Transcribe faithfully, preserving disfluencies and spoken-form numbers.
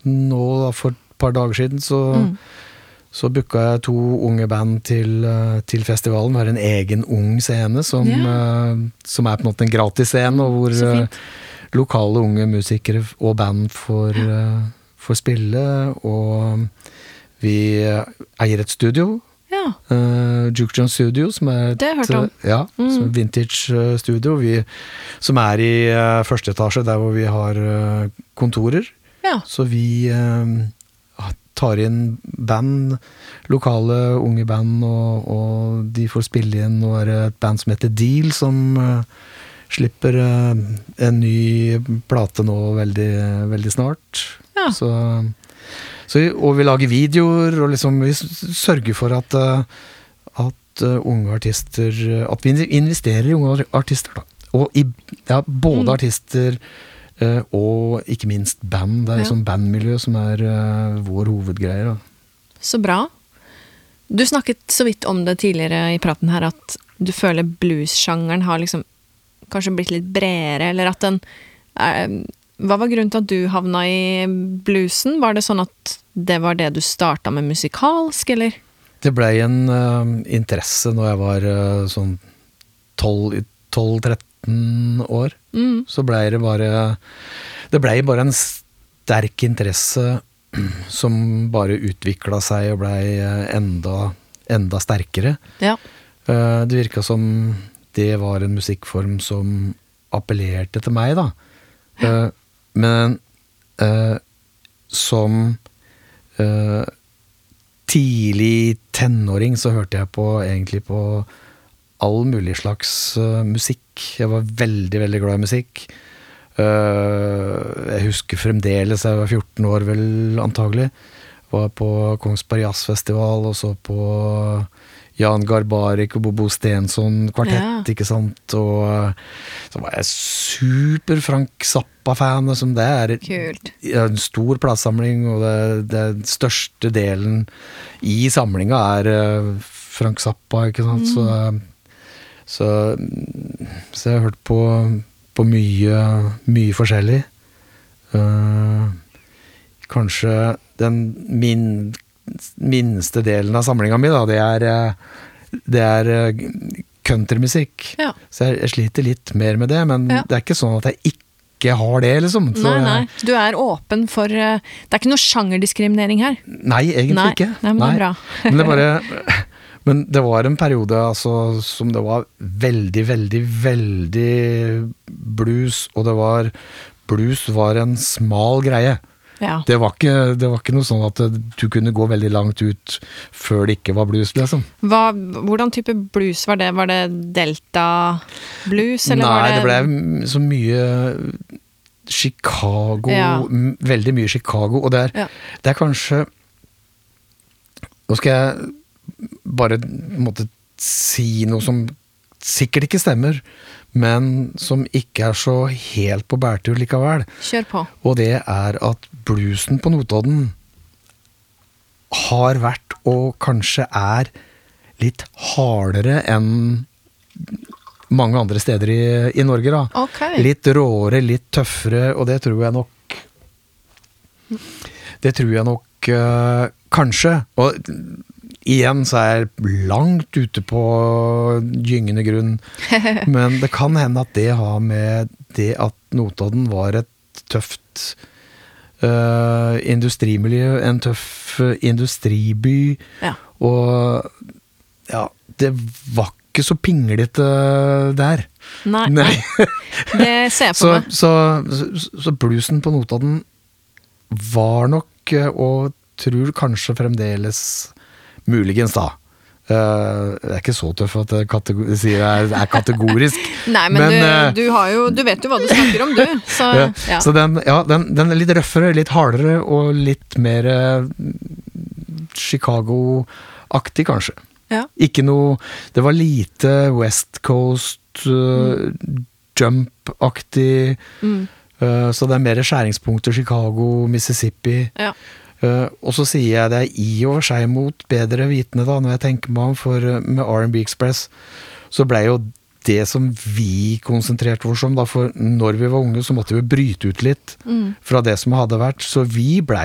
nå da, for et par dager siden, så, mm. så booka jeg to unge band til, til festivalen. Vi har en egen ung scene, som, yeah. uh, som er på en måte en gratis scene, og hvor uh, lokale unge musikere og band får, uh, får spille, og vi eier et studio, Ja. Uh, Juke John Studio, som er et, det har jeg hørt om. Uh, ja, mm. som vintage uh, studio, vi, som er i uh, første etasje, der hvor vi har uh, kontorer. Ja. Så vi uh, tar inn band, lokale unge band, og, og de får spille inn, og er et band som heter Deal, som uh, slipper uh, en ny plate nå veldig, veldig snart. Ja. Så... Så, og vi lager videoer, og liksom vi sørger for at, at uh, unge artister, at vi investerer i unge artister, da. Og i ja, både mm. artister uh, og ikke minst band. Det er ja. Sånn bandmiljø som er uh, vår hovedgreie, da. Så bra. Du snakket så vidt om det tidligere i praten her, at du føler blues-sjangeren har liksom kanskje blitt litt bredere, eller at den er... Hva var grunnen til at du havna i bluesen? Var det sånn at det var det du startet med musikalsk, eller? Det ble en uh, interesse når jeg var uh, sånn tolv tretten år. Mm. Så ble det bare det ble bare en sterk interesse som bare utviklet seg og ble enda, enda sterkere. Ja. Uh, det virket som det var en musikkform som appellerte til meg, da. Uh, Men uh, som uh, tidlig tenåring så hørte jeg på egentlig på all mulig slags uh, musikk. Jeg var veldig, veldig glad i musikk. Uh, jeg husker fremdeles, jeg var fjorten år vel antagelig, var på Kongsberg Jazzfestival og så på Jan Garbarek og Bobo Stensson kvartett, ja. Ikke sant? Og så var jeg super Frank Zappa-fan, som det er Kult. En stor platesamling, og det, det største delen i samlinga er Frank Zappa, ikke sant? Mm. Så, så, så jeg har hørt på, på mye, mye forskjellig. Uh, kanskje den min minste delen av samlinga mi, da, det er, det er countrymusikk. Ja. Så jeg, jeg sliter litt mer med det, men ja. Det er ikke sånn at jeg ikke har det, liksom. Så nei, nei. Du er åpen for Det er ikke noe sjangerdiskriminering her? Nei, egentlig nei. ikke. Nei, men det er bra. men, det bare, men det var en periode altså, som det var veldig, veldig, veldig blues, og det var blues var en smal greie. Ja. Det var ikke, det var ikke noe sånn at du kunne gå veldig langt ut før det ikke var blues, liksom. Hva, hvordan type blues var det? Var det Delta blues? Eller Nei, var det... det ble så mye Chicago, ja. Veldig mye Chicago, og det er, ja. Det er kanskje nå skal jeg bare måtte si noe som sikkert ikke stemmer, men som ikke er så helt på bærtur likevel. Kjør på. Og det er at bluesen på Notodden har vært, og kanskje er, litt hardere enn mange andre steder i, i Norge, da. Okay. Litt råere, litt tøffere, og det tror jeg nok det tror jeg nok uh, kanskje, og igjen så er jeg langt ute på gyngende grunn, men det kan hende at det har med det at Notodden var et tøft uh, industrimiljø, en tøff uh, industriby, ja. Og ja, det var ikke så pinglete der. Nei, nei. Det ser jeg på så, meg. Så, så, så bluesen på Notodden var nok, og tror kanskje fremdeles muligens da. Uh, det er ikke så tøff at jeg kategor- sier jeg er kategorisk. Nei, men, men du, uh, du, har jo, du vet jo hva du snakker om, du. Så, ja. Ja. Så den, ja, den, den er litt røffere, litt hardere, og litt mer uh, Chicago-aktig, kanskje. Ja. Ikke noe, det var lite West Coast uh, mm. jump-aktig, mm. uh, så det er mer skjæringspunkter Chicago, Mississippi. Ja. Uh, og så sier jeg det i og for seg mot bedre vitende da, når jeg tenker meg om, for uh, med R and B Express så ble jo det som vi konsentrerte oss om da, for når vi var unge så måtte vi bryte ut litt mm. fra det som hadde vært, så vi ble